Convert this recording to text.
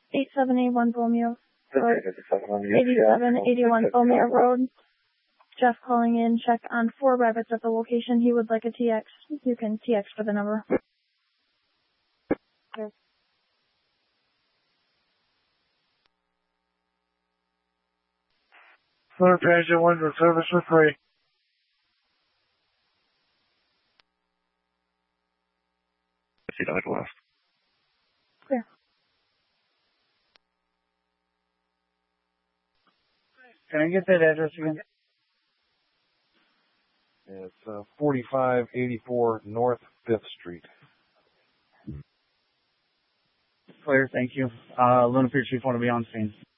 8781 Bomeo Road. 8781 Bomeo Road. Jeff calling in, check on 4 rabbits at the location. He would like a TX. You can TX for the number. Okay. Clear Passenger 1 for service for free. Left. Clear. Can I get that address again? It's 4584 North 5th Street. Clear, thank you. Luna Pier Chief want to be on scene.